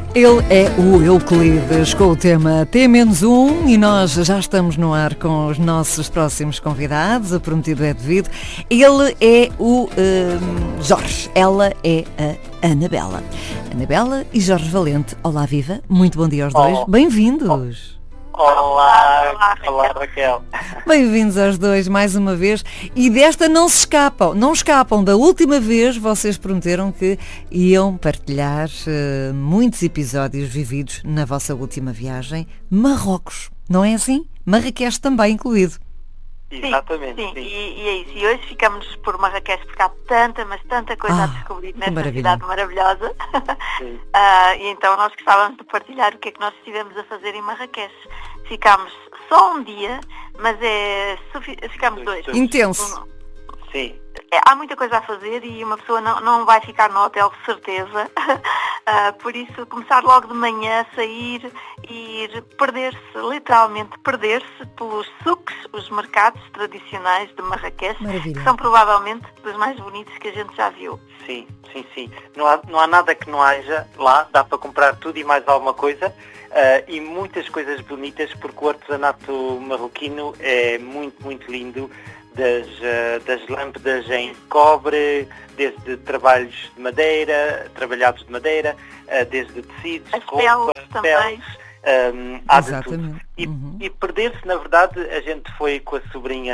Ele é o Euclides com o tema T-1 e nós já estamos no ar com os nossos próximos convidados. O prometido é devido. Ele é o Jorge, ela é a Anabela. Anabela e Jorge Valente. Olá, viva. Muito bom dia aos dois. Bem-vindos. Olá, Raquel. Bem-vindos aos dois mais uma vez. E desta não escapam. Da última vez vocês prometeram que iam partilhar muitos episódios vividos na vossa última viagem. Marrocos, não é assim? Marrakech também incluído. Exatamente. Sim. E é isso. E hoje ficamos por Marrakech porque há tanta coisa a descobrir nesta cidade maravilhosa. E então nós gostávamos de partilhar o que é que nós estivemos a fazer em Marrakech. Ficámos só um dia, mas ficámos dois. Intenso. Sim. Há muita coisa a fazer e uma pessoa não vai ficar no hotel de certeza. Por isso, começar logo de manhã, sair e ir literalmente perder-se pelos souks, os mercados tradicionais de Marrakech, que são provavelmente dos mais bonitos que a gente já viu. Sim. Não há nada que não haja lá, dá para comprar tudo e mais alguma coisa. E muitas coisas bonitas, porque o artesanato marroquino é muito lindo. Das lâmpadas em cobre, desde trabalhos de madeira, trabalhados de madeira, desde tecidos, roupas, peles, há de tudo. E perder-se, na verdade, a gente foi com a sobrinha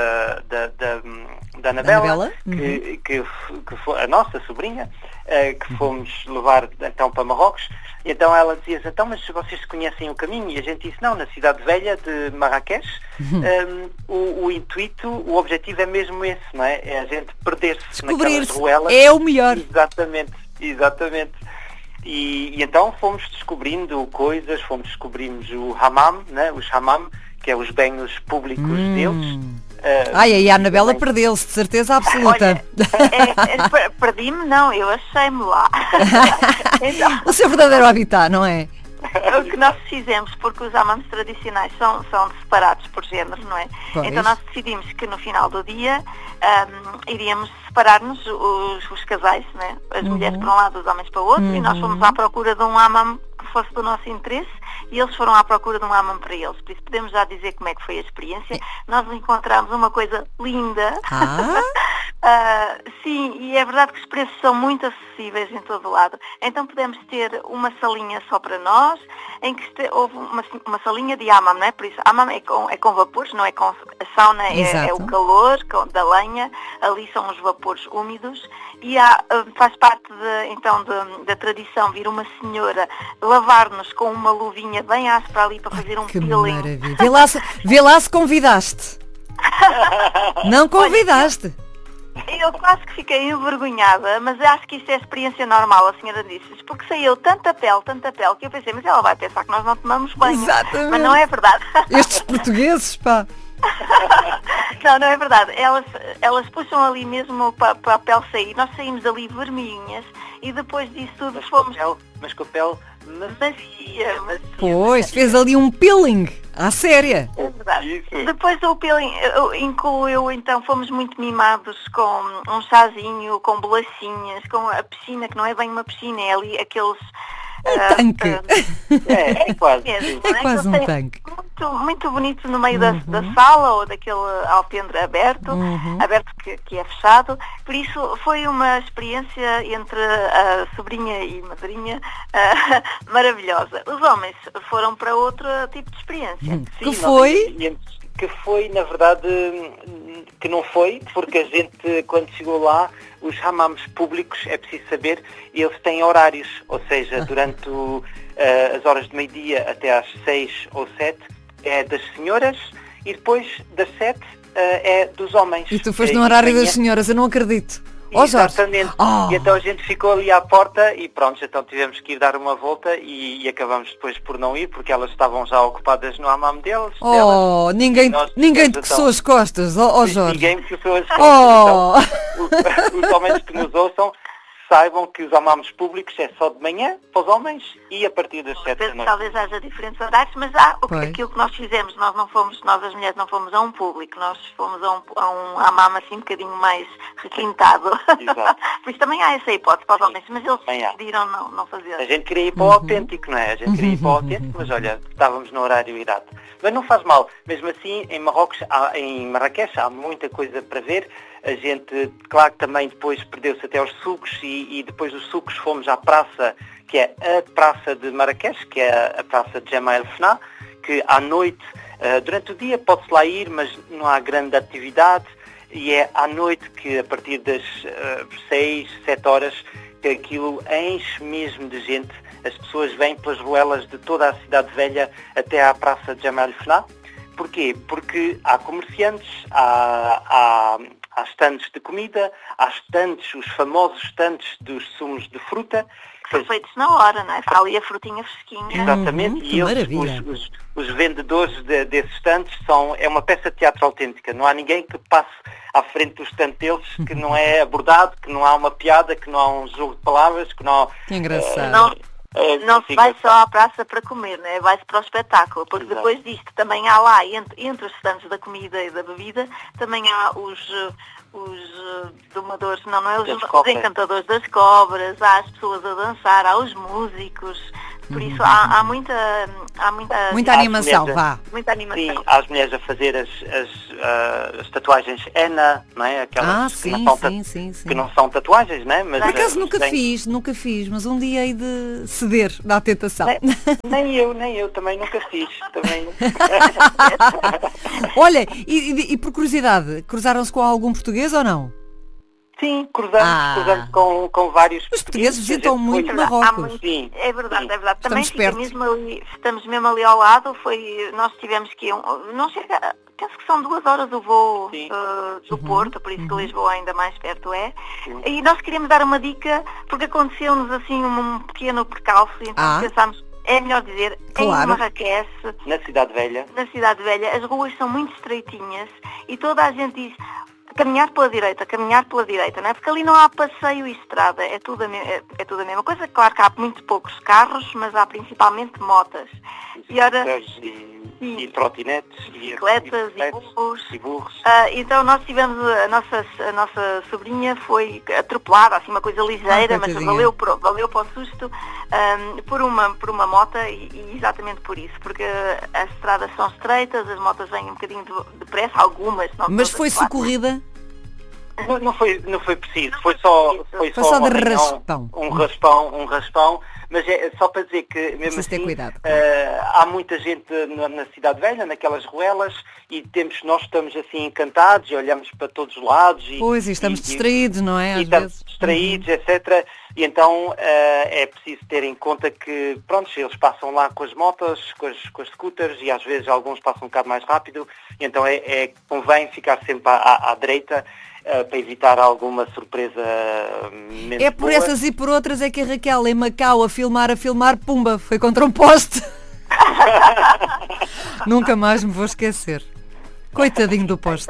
da Anabela, que foi a nossa sobrinha, que fomos levar então para Marrocos. E então ela dizia, mas vocês conhecem o caminho? E a gente disse, não, na cidade velha de Marrakech, o intuito, o objetivo é mesmo esse, não é? É a gente perder-se naquelas ruelas. É o melhor. Exatamente. E então fomos descobrindo coisas, descobrimos o hammam, né? Os hammam, que é os banhos públicos deles. E a Anabela perdeu-se, de certeza absoluta. Olha, perdi-me, não, eu achei-me lá. Então, o seu verdadeiro habitat, não é? O que nós fizemos, porque os hammams tradicionais são separados por género, não é? Pois. Então nós decidimos que no final do dia iríamos separar-nos os casais, né? As mulheres para um lado, os homens para o outro, e nós fomos à procura de um hammam que fosse do nosso interesse e eles foram à procura de um hammam para eles. Por isso podemos já dizer como é que foi a experiência. Nós encontramos uma coisa linda. Sim, e é verdade que os preços são muito acessíveis em todo o lado. Então podemos ter uma salinha só para nós, em que houve uma salinha de hammam, não é? Por isso, hammam é com vapores, não é com... A sauna é o calor da lenha, ali são os vapores úmidos, e faz parte da tradição vir uma senhora lavar-nos com uma luvinha bem áspera ali para fazer um peeling. Que maravilha. Vê lá se convidaste. Não convidaste. Eu quase que fiquei envergonhada, mas acho que isso é experiência normal, a senhora disse, porque saiu tanta pele, que eu pensei, mas ela vai pensar que nós não tomamos banho. Exatamente. Mas não é verdade. Estes portugueses, pá. Não é verdade. Elas puxam ali mesmo para a pele sair. Nós saímos dali vermelhinhas e depois disso tudo fomos... Mas com a pele macia. Pois, fez ali um peeling, à séria. É verdade. Depois do peeling, então, fomos muito mimados com um chazinho, com bolachinhas, com a piscina, que não é bem uma piscina, é ali aqueles... tanque. É quase. É quase um tanque. Muito bonito no meio da sala ou daquele alpendre aberto que é fechado. Por isso foi uma experiência entre a sobrinha e madrinha maravilhosa. Os homens foram para outro tipo de experiência. Que foi, na verdade, que não foi, porque a gente, quando chegou lá, os hammams públicos, é preciso saber, eles têm horários, ou seja, durante as horas de meio-dia até às 6 ou 7 é das senhoras e depois das 7 é dos homens. E tu foste no horário das senhoras, eu não acredito. Exatamente. E então a gente ficou ali à porta e pronto, então tivemos que ir dar uma volta e acabamos depois por não ir, porque elas estavam já ocupadas no hammam delas. Ninguém te coçou as costas, Jorge. Ninguém me coçou as costas. Então, os homens que nos ouçam saibam que os hammams públicos é só de manhã para os homens e a partir das 7 da noite. Talvez haja diferentes horários, mas aquilo que nós fizemos, nós as mulheres não fomos a um público, nós fomos a um hammam assim um bocadinho mais requintado. Exato. Por isso também há essa hipótese para os homens, mas eles decidiram não fazer. A gente queria ir para o autêntico, não é? A gente queria ir para o autêntico, mas olha, estávamos no horário irado. Mas não faz mal, mesmo assim em Marrakech há muita coisa para ver. A gente, claro que também depois perdeu-se até aos sucos e depois dos sucos fomos à praça, que é a praça de Marrakech, que é a praça de Jemaa el-Fna, que à noite, durante o dia pode-se lá ir, mas não há grande atividade e é à noite que a partir das 6, 7 horas que aquilo enche mesmo de gente. As pessoas vêm pelas ruelas de toda a cidade velha até à praça de Jemaa el-Fna. Porquê? Porque há comerciantes, há estandes de comida, há estandes, os famosos estandes dos sumos de fruta. Que são feitos na hora, não é? Está ali a frutinha fresquinha. Exatamente. E eles, os vendedores desses estandes é uma peça de teatro autêntica. Não há ninguém que passe à frente do estante deles que não é abordado, que não há uma piada, que não há um jogo de palavras, que não há... Que engraçado. Não se vai só à praça para comer, né? Vai-se para o espetáculo, porque Exato. Depois disto também há lá, entre os estandes da comida e da bebida, também há os domadores, os encantadores das cobras, há as pessoas a dançar, há os músicos, por isso há muita animação, vá. Muita animação. Sim, há as mulheres a fazer as tatuagens henna, não é? Aquelas que não são tatuagens, não é? Mas, por acaso nunca fiz, mas um dia hei de ceder à tentação. Nem eu também nunca fiz. Olha, e por curiosidade, cruzaram-se com algum português ou não? Sim, cruzamos com vários. Os portugueses visitam muito Marrocos. Sim, é verdade. Também estamos mesmo ali ao lado. Nós tivemos que não chega, penso que são 2 horas o voo do Porto, por isso que Lisboa ainda mais perto é. Sim. E nós queríamos dar uma dica, porque aconteceu-nos assim um pequeno percalço, então pensámos, é melhor dizer, claro. Em Marrakech, na Cidade Velha, as ruas são muito estreitinhas e toda a gente diz caminhar pela direita, não é? Porque ali não há passeio e estrada, é tudo a mesma coisa. Claro que há muito poucos carros, mas há principalmente motas. E trotinetes, bicicletas e burros. Então nós tivemos, a nossa sobrinha foi atropelada, assim uma coisa ligeira, mas valeu para o susto por uma mota e exatamente por isso, porque as estradas são estreitas, as motas vêm um bocadinho depressa, algumas. Mas foi socorrida? Não foi preciso, foi só de raspão. Um raspão, mas é só para dizer que mesmo assim há muita gente na Cidade Velha, naquelas ruelas, e nós estamos assim encantados e olhamos para todos os lados. E estamos distraídos, não é? Estamos distraídos, etc. E então é preciso ter em conta que, eles passam lá com as motas, com as scooters, e às vezes alguns passam um bocado mais rápido, e então convém ficar sempre à direita, para evitar alguma surpresa menos É por boa. Essas e por outras é que a Raquel em Macau a filmar, pumba, foi contra um poste. Nunca mais me vou esquecer. Coitadinho do poste.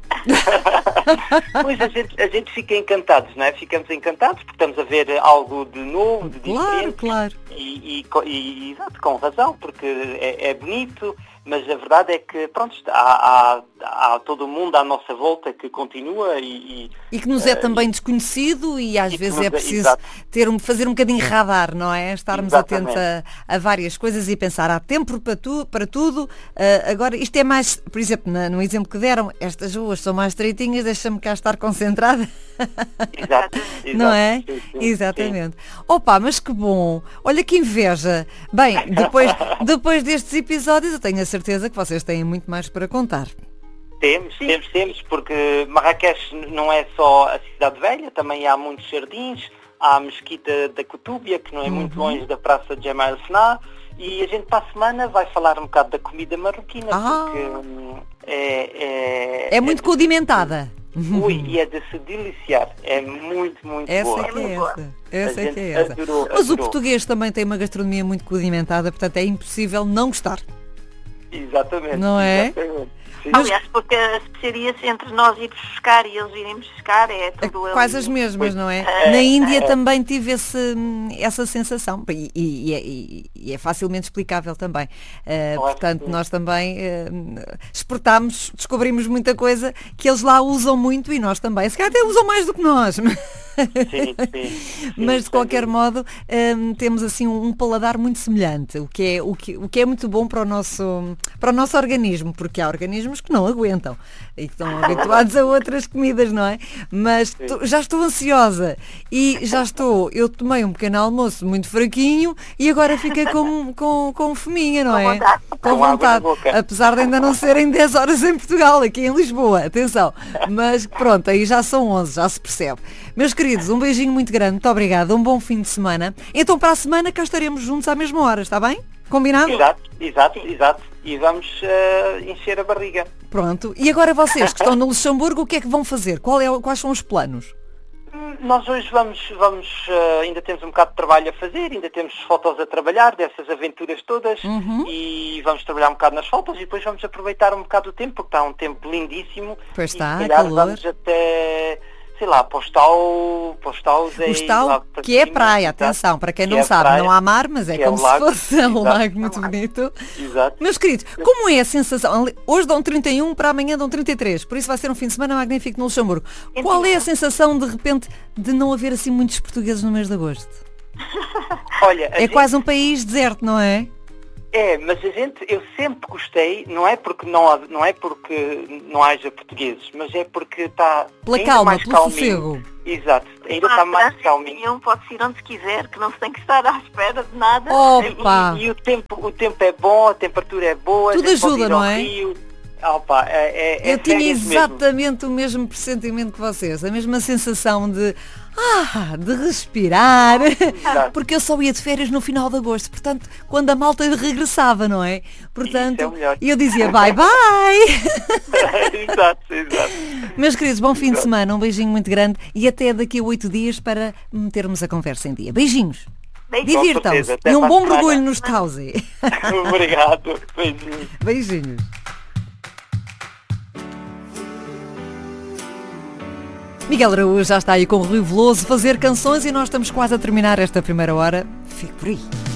Pois a gente fica encantados, não é? Ficamos encantados porque estamos a ver algo de novo, de diferente. Claro. E exato, com razão, porque é bonito. Mas a verdade é que, há todo o mundo à nossa volta que continua e que nos é também desconhecido e às vezes é preciso fazer um bocadinho radar, não é? Estarmos atentos a várias coisas e pensar, há tempo para tudo. Agora, isto é mais, por exemplo, no exemplo que deram, estas ruas são mais estreitinhas, deixa-me cá estar concentrada. Exato. Não é? Sim. Exatamente. Opa, mas que bom. Olha que inveja. Bem, depois destes episódios eu tenho a certeza que vocês têm muito mais para contar. Temos, porque Marrakech não é só a Cidade Velha, também há muitos jardins, há a Mesquita da Cutúbia, que não é muito longe da Praça de Jemaa el-Fna, e a gente para a semana vai falar um bocado da comida marroquina, porque é muito condimentada. E é de se deliciar, é muito, muito boa. Essa é que é essa. Mas o português também tem uma gastronomia muito condimentada, portanto é impossível não gostar. Exatamente. Não é? Exatamente. Aliás, porque as especiarias entre nós irmos buscar e eles irem buscar é tudo... Quase as mesmas, não é? Na Índia também tive essa sensação e é facilmente explicável também. Portanto, nós também exportámos, descobrimos muita coisa que eles lá usam muito e nós também. Se calhar até usam mais do que nós. Sim, mas de qualquer modo temos assim um paladar muito semelhante, o que é muito bom para o nosso organismo, porque há organismos que não aguentam e que estão habituados a outras comidas, não é? Mas já estou ansiosa e eu tomei um pequeno almoço muito fraquinho e agora fiquei com fominha, não é? Com vontade. Apesar de ainda não serem 10 horas em Portugal, aqui em Lisboa, atenção. Mas pronto, aí já são 11, já se percebe. Meus queridos, um beijinho muito grande, muito obrigada, um bom fim de semana. Então para a semana cá estaremos juntos à mesma hora, está bem? Combinado? Exato. E vamos encher a barriga. Pronto. E agora vocês que estão no Luxemburgo, o que é que vão fazer? Quais são os planos? Nós hoje ainda temos um bocado de trabalho a fazer, ainda temos fotos a trabalhar dessas aventuras todas e vamos trabalhar um bocado nas fotos e depois vamos aproveitar um bocado o tempo, porque está um tempo lindíssimo. Pois está, e se calhar calor. Vamos até... sei lá, para o Estau que é praia, atenção, para quem não sabe, não há mar, mas é como se fosse um lago muito bonito. Exato. Meus queridos, como é a sensação? Hoje dão 31, para amanhã dão 33, por isso vai ser um fim de semana magnífico no Luxemburgo. Qual é a sensação, de repente, de não haver assim muitos portugueses no mês de agosto? Olha, quase um país deserto, não é? Mas eu sempre gostei, não é porque não haja portugueses, mas é porque está pela ainda calma, mais pelo sossego. Exato, ainda está mais calminho. Pode-se ir onde se quiser, que não se tem que estar à espera de nada. Opa! E o tempo é bom, a temperatura é boa. Tudo ajuda, não é? Eu tinha exatamente o mesmo pressentimento que vocês, a mesma sensação de respirar, porque eu só ia de férias no final de agosto, portanto, quando a malta regressava, não é? Portanto, eu dizia bye. Exato. Meus queridos, bom fim de semana, um beijinho muito grande e até daqui a 8 dias para metermos a conversa em dia. Beijinhos. Divirtam-se e um bom mergulho nos Tausi. Obrigado. Beijinhos. Miguel Araújo já está aí com o Rui Veloso fazer canções e nós estamos quase a terminar esta primeira hora. Fique por aí.